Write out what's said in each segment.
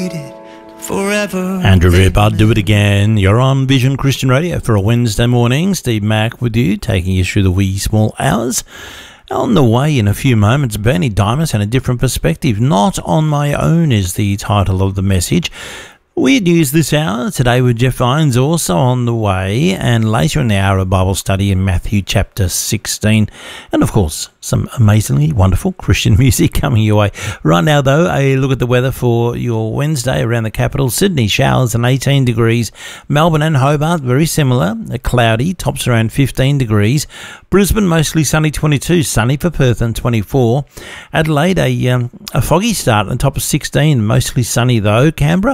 Forever. Andrew Rip, I'll do it again. You're on Vision Christian Radio for a Wednesday morning. Steve Mack with you, taking you through the wee small hours. On the way in a few moments, Bernie Dimas and a different perspective. Not on my own is the title of the message. Weird news this hour. Today with Jeff Vines also on the way, and later in the hour a Bible study in Matthew chapter 16. And of course, some amazingly wonderful Christian music coming your way. Right now though, a look at the weather for your Wednesday around the capital. Sydney, showers and 18 degrees. Melbourne and Hobart, very similar. Cloudy, tops around 15 degrees. Brisbane, mostly sunny, 22. Sunny for Perth and 24. Adelaide, a foggy start on top of 16. Mostly sunny though. Canberra,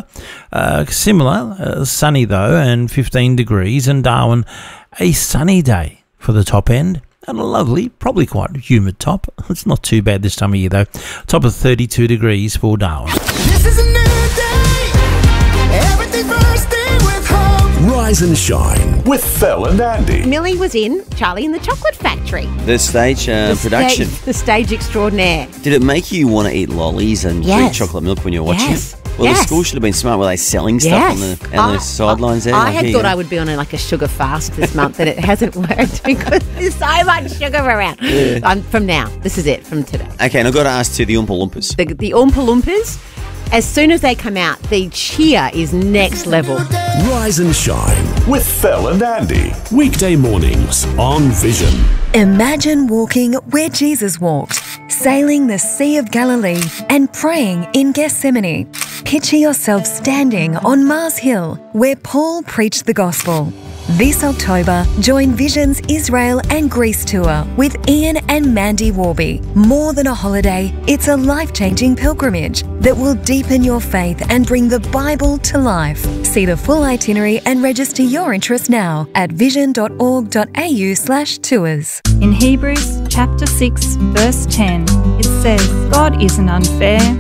similar, sunny though, and 15 degrees. And Darwin, a sunny day for the top end. And a lovely, probably quite humid top. It's not too bad this time of year though. Top of 32 degrees for Darwin. This is a new day. Everything bursting with hope. Rise and shine with Phil and Andy. Millie was in Charlie and the Chocolate Factory. The stage production. The stage extraordinaire. Did it make you want to eat lollies and drink chocolate milk when you were watching it? Well, the school should have been smart. Were they selling stuff on the sidelines there? I had thought I would be on a sugar fast this month, and it hasn't worked because there's so much sugar around. Yeah. From now, this is it from today. Okay, and I've got to ask too, the Oompa Loompas. The Oompa Loompas, as soon as they come out, the cheer is next level. Rise and shine with Phil and Andy. Weekday mornings on Vision. Imagine walking where Jesus walked, sailing the Sea of Galilee and praying in Gethsemane. Picture yourself standing on Mars Hill where Paul preached the gospel. This October, join Vision's Israel and Greece tour with Ian and Mandy Warby. More than a holiday, it's a life-changing pilgrimage that will deepen your faith and bring the Bible to life. See the full itinerary and register your interest now at vision.org.au/tours. In Hebrews chapter 6 verse 10, it says, God isn't unfair.